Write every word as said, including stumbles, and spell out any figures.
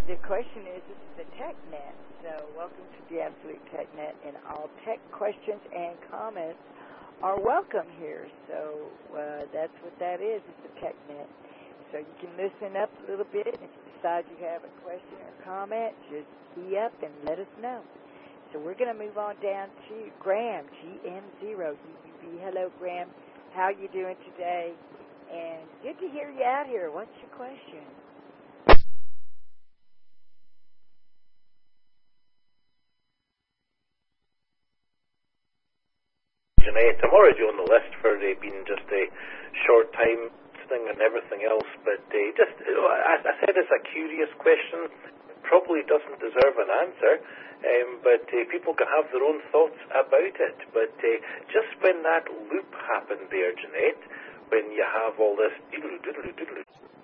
the question is, this is the TechNet. So welcome to the Absolute TechNet, and all tech questions and comments are welcome here. So uh, that's what that is. It's the TechNet. So you can listen up a little bit, and if you decide you have a question or comment, just key up and let us know. So we're going to move on down to Graham, G M zero U U B. Hello, Graham. How you doing today? And good to hear you out here. What's your question? Jeanette, I'm already on the list for uh, being just a short time thing and everything else, but uh, just, I, I said it's a curious question, probably doesn't deserve an answer, um, but uh, people can have their own thoughts about it. But uh, just when that loop happened there, Jeanette, when you have all this doodle doodle doodle